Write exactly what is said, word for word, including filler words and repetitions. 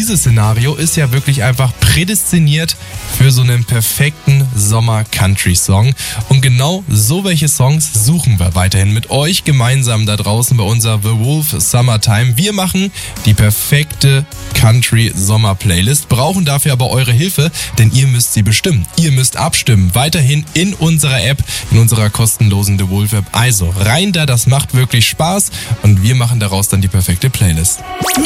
dieses Szenario ist ja wirklich einfach prädestiniert für so einen perfekten Sommer-Country-Song. Und genau so welche Songs suchen wir weiterhin mit euch gemeinsam da draußen bei unserer The Wolf Summertime. Wir machen die perfekte Country-Sommer-Playlist, brauchen dafür aber eure Hilfe, denn ihr müsst sie bestimmen. Ihr müsst abstimmen, weiterhin in unserer App, in unserer kostenlosen The Wolf App. Also rein da, das macht wirklich Spaß und wir machen daraus dann die perfekte Playlist.